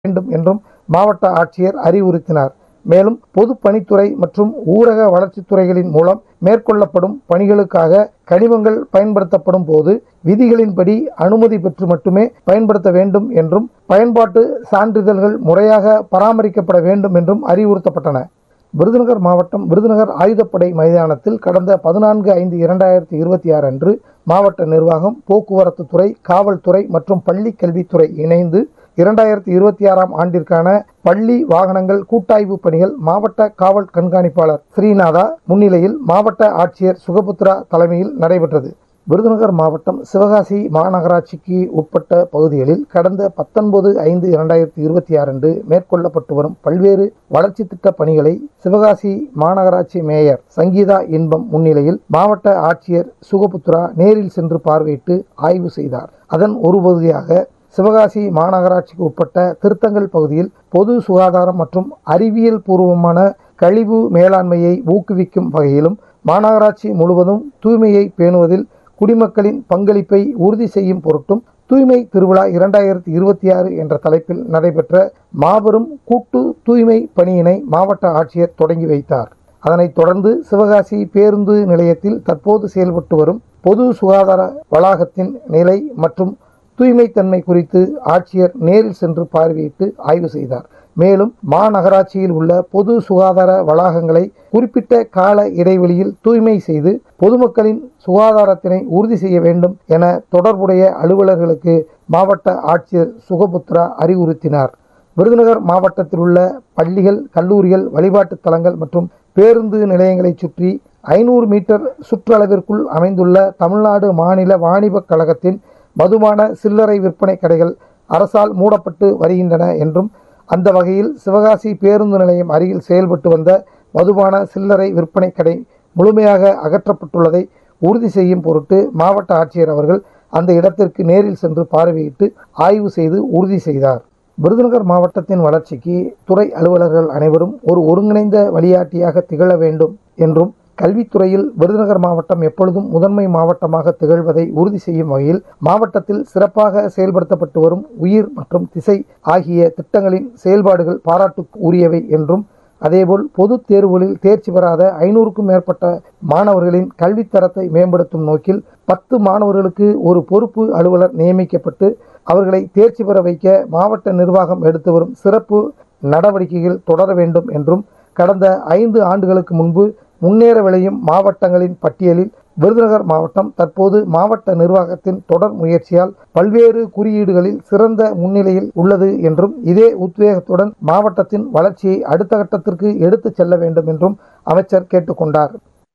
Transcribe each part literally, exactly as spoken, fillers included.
வேண்டும் என்றும் மாவட்ட ஆட்சியர் அறிவுறுத்தினார். மேலும் பொதுப்பணித்துறை மற்றும் ஊரக வளர்ச்சித்துறைகளின் மூலம் மேற்கொள்ளப்படும் பணிகளுக்காக கனிமங்கள் பயன்படுத்தப்படும் போது விதிகளின்படி அனுமதி பெற்று மட்டுமே பயன்படுத்த வேண்டும் என்றும் பயன்பாட்டு சான்றிதழ்கள் முறையாக பராமரிக்கப்பட வேண்டும் என்றும் அறிவுறுத்தப்பட்டன. விருதுநகர் மாவட்டம் விருதுநகர் ஆயுதப்படை மைதானத்தில் கடந்த பதினான்கு ஐந்து இரண்டாயிரத்தி இருபத்தி ஆறு அன்று மாவட்ட நிர்வாகம், போக்குவரத்து துறை, காவல்துறை மற்றும் பள்ளி கல்வித்துறை இணைந்து இரண்டாயிரத்தி இருபத்தி ஆறாம் ஆண்டிற்கான பள்ளி வாகனங்கள் கூட்டாய்வு பணிகள் மாவட்ட காவல் கண்காணிப்பாளர் ஸ்ரீநாதா முன்னிலையில் மாவட்ட ஆட்சியர் சுகபுத்ரா தலைமையில் நடைபெற்றது. விருதுநகர் மாவட்டம் சிவகாசி மாநகராட்சிக்கு உட்பட்ட பகுதிகளில் கடந்த பத்தொன்பது ஐந்து இரண்டாயிரத்தி இருபத்தி ஆறு அன்று மேற்கொள்ளப்பட்டு வரும் பல்வேறு வளர்ச்சி திட்ட பணிகளை சிவகாசி மாநகராட்சி மேயர் சங்கீதா இன்பம் முன்னிலையில் மாவட்ட ஆட்சியர் சுகபுத்ரா நேரில் சென்று பார்வையிட்டு ஆய்வு செய்தார். அதன் ஒரு பகுதியாக சிவகாசி மாநகராட்சிக்கு உட்பட்ட திருத்தங்கல் பகுதியில் பொது சுகாதாரம் மற்றும் அறிவியல் பூர்வமான கழிவு மேலாண்மையை ஊக்குவிக்கும் வகையிலும் மாநகராட்சி முழுவதும் தூய்மையை பேணுவதில் குடிமக்களின் பங்களிப்பை உறுதி செய்யும் பொருட்டும் தூய்மை திருவிழா இரண்டாயிரத்தி இருபத்தி ஆறு என்ற தலைப்பில் நடைபெற்ற மாபெரும் கூட்டு தூய்மை பணியினை மாவட்ட ஆட்சியர் தொடங்கி வைத்தார். அதனைத் தொடர்ந்து சிவகாசி பேருந்து நிலையத்தில் தற்போது செயல்பட்டு வரும் பொது சுகாதார வளாகத்தின் நிலை மற்றும் தூய்மைத்தன்மை குறித்து ஆட்சியர் நேரில் சென்று பார்வையிட்டு ஆய்வு செய்தார். மேலும் மாநகராட்சியில் உள்ள பொது சுகாதார வளாகங்களை குறிப்பிட்ட கால இடைவெளியில் தூய்மை செய்து பொதுமக்களின் சுகாதாரத்தினை உறுதி செய்ய வேண்டும் என தொடர்புடைய அலுவலர்களுக்கு மாவட்ட ஆட்சியர் சுகபுத்ரா அறிவுறுத்தினார். விருதுநகர் மாவட்டத்தில் உள்ள பள்ளிகள், கல்லூரிகள், வழிபாட்டு தலங்கள் மற்றும் பேருந்து நிலையங்களை சுற்றி ஐநூறு மீட்டர் சுற்றளவிற்குள் அமைந்துள்ள தமிழ்நாடு மாநில வாணிபக் கழகத்தின் மதுபான சில்லறை விற்பனை கடைகள் அரசால் மூடப்பட்டு வருகின்றன என்றும் அந்த வகையில் சிவகாசி பேருந்து நிலையம் அருகில் செயல்பட்டு வந்த மதுபான சில்லறை விற்பனை கடை முழுமையாக அகற்றப்பட்டுள்ளதை உறுதி செய்யும் பொருட்டு மாவட்ட ஆட்சியர் அவர்கள் அந்த இடத்திற்கு நேரில் சென்று பார்வையிட்டு ஆய்வு செய்து உறுதி செய்தார். விருதுநகர் மாவட்டத்தின் வளர்ச்சிக்கு துறை அலுவலர்கள் அனைவரும் ஒரு ஒருங்கிணைந்த வழிகாட்டியாக திகழ வேண்டும் என்றும் கல்வித்துறையில் விருதுநகர் மாவட்டம் எப்பொழுதும் முதன்மை மாவட்டமாக திகழ்வதை உறுதி செய்யும் வகையில் மாவட்டத்தில் சிறப்பாக செயல்படுத்தப்பட்டு வரும் உயிர் மற்றும் திசை ஆகிய திட்டங்களின் செயல்பாடுகள் பாராட்டுக்கு உரியவை என்றும், அதேபோல் பொதுத் தேர்வுகளில் தேர்ச்சி பெறாத ஐநூறுக்கும் மேற்பட்ட மாணவர்களின் கல்வித்தரத்தை மேம்படுத்தும் நோக்கில் பத்து மாணவர்களுக்கு ஒரு பொறுப்பு அலுவலர் நியமிக்கப்பட்டு அவர்களை தேர்ச்சி பெற வைக்க மாவட்ட நிர்வாகம் எடுத்து வரும் சிறப்பு நடவடிக்கைகள் தொடர வேண்டும் என்றும், கடந்த ஐந்து ஆண்டுகளுக்கு முன்பு முன்னேற விளையும் மாவட்டங்களின் பட்டியலில் விருதுநகர் மாவட்டம் தற்போது மாவட்ட நிர்வாகத்தின் தொடர் முயற்சியால் பல்வேறு குறியீடுகளில் சிறந்த முன்னிலையில் உள்ளது என்றும், இதே உத்வேகத்துடன் மாவட்டத்தின் வளர்ச்சியை அடுத்த கட்டத்திற்கு எடுத்துச் செல்ல வேண்டும் என்றும் அமைச்சர் கேட்டுக்கொண்டார்.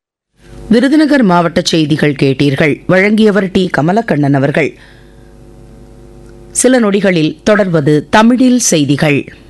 விருதுநகர் மாவட்ட செய்திகள் கேட்டீர்கள். வழங்கியவர் டி கமலக்கண்ணன் அவர்கள். சில நொடிகளில் தொடர்வது தமிழில் செய்திகள்.